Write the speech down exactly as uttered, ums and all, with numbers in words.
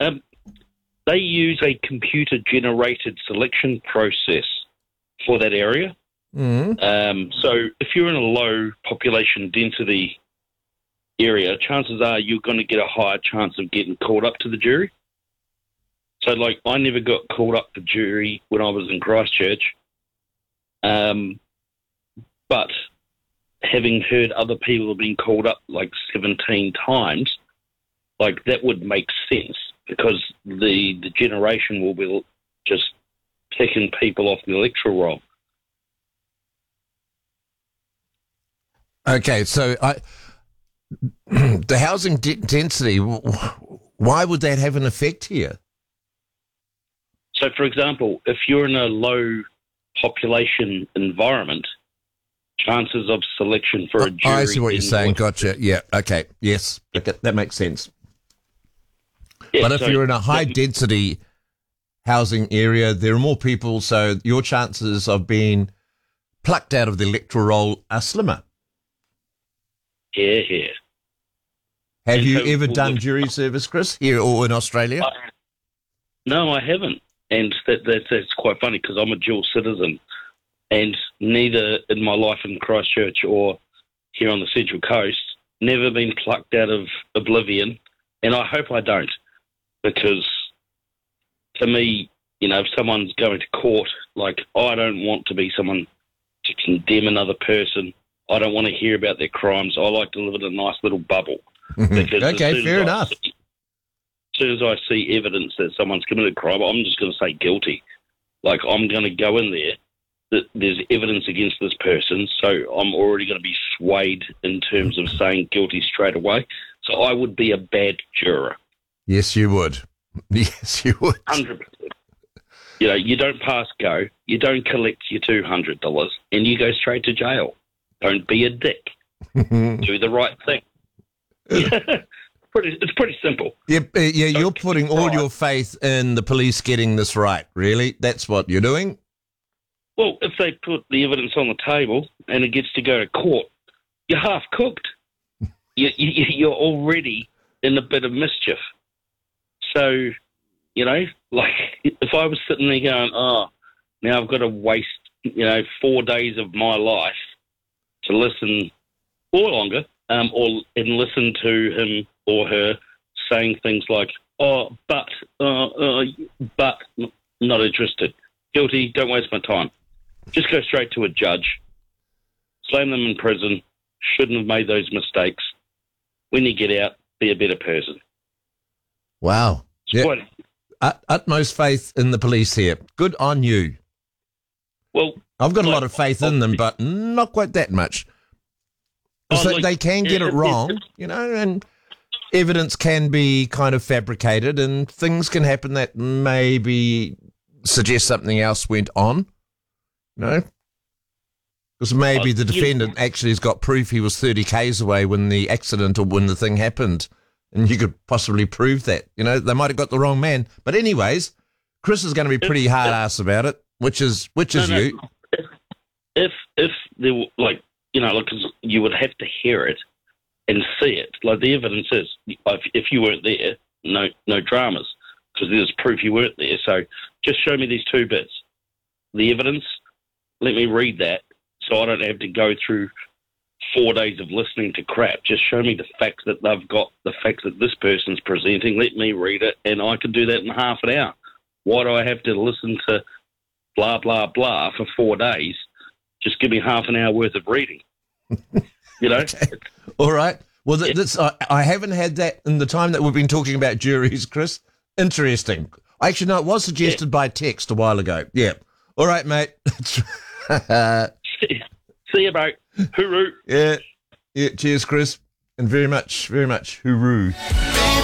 Um, they use a computer-generated selection process for that area. Mm. Um, so if you're in a low population density area, chances are you're going to get a higher chance of getting called up to the jury. So, like, I never got called up to jury when I was in Christchurch. Um, but having heard other people have been called up like seventeen times, like, that would make sense because the, the generation will be just picking people off the electoral roll. Okay, so I, the housing d- density, why would that have an effect here? So, for example, if you're in a low population environment, chances of selection for a jury... I see what you're saying. North- Gotcha. Yeah, okay. Yes, okay. That makes sense. Yeah, but if so you're in a high that, density housing area, there are more people, so your chances of being plucked out of the electoral roll are slimmer. Yeah, yeah. Have And you so ever we'll done look- jury service, Chris, here or in Australia? I, no, I haven't. And that, that, that's quite funny because I'm a dual citizen and neither in my life in Christchurch or here on the Central Coast, never been plucked out of oblivion, and I hope I don't because to me, you know, if someone's going to court, like, I don't want to be someone to condemn another person. I don't want to hear about their crimes. I like to live in a nice little bubble. Because as Okay, soon fair as I enough. see- as soon as I see evidence that someone's committed a crime, I'm just going to say guilty. Like, I'm going to go in there that there's evidence against this person, so I'm already going to be swayed in terms of saying guilty straight away. So I would be a bad juror. Yes, you would. Yes, you would. one hundred percent. You know, you don't pass go, you don't collect your two hundred dollars, and you go straight to jail. Don't be a dick. Do the right thing. pretty, it's pretty simple. Yeah, uh, yeah, you're Okay, putting all right. your faith in the police getting this right, really? That's what you're doing? Well, if they put the evidence on the table and it gets to go to court, you're half cooked. You, you, you're already in a bit of mischief. So, you know, like if I was sitting there going, oh, now I've got to waste, you know, four days of my life to listen, or longer, um, or and listen to him or her saying things like, oh, but, uh, uh, but, not interested. Guilty, don't waste my time. Just go straight to a judge, slam them in prison, shouldn't have made those mistakes. When you get out, be a better person. Wow. It's Yeah. quite- Ut- utmost faith in the police here. Good on you. well, I've got a like, lot of faith in them, but not quite that much. Oh, So like, they can get yeah, it wrong, you know, and evidence can be kind of fabricated and things can happen that maybe suggest something else went on, you know? Because maybe Oh, the you- defendant actually has got proof he was thirty kays away when the accident or when the thing happened, and you could possibly prove that. You know, they might have got the wrong man. But anyways, Chris is going to be pretty If- hard-ass about it, which is which is No, no. you. If, if if there were, like, you know, like, 'cause you would have to hear it and see it. Like, the evidence is, if, if you weren't there, no no dramas, because there's proof you weren't there. So just show me these two bits. The evidence, let me read that so I don't have to go through four days of listening to crap. Just show me the facts that they've got, the facts that this person's presenting. Let me read it, and I can do that in half an hour. Why do I have to listen to blah, blah, blah for four days? Just give me half an hour worth of reading. You know? Okay. All right. Well, th- Yeah. this, I, I haven't had that in the time that we've been talking about juries, Chris. Interesting. Actually, no, it was suggested by text a while ago. Yeah. All right, mate. See you, bro. Hooroo. yeah. Yeah. Cheers, Chris. And very much, very much hooroo.